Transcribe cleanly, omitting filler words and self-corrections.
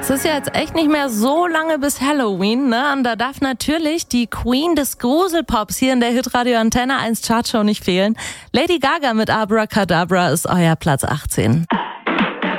Es ist ja jetzt echt nicht mehr so lange bis Halloween, ne? Und da darf natürlich die Queen des Gruselpops hier in der Hitradio Antenne 1 Chartshow nicht fehlen. Lady Gaga mit Abracadabra ist euer Platz 18.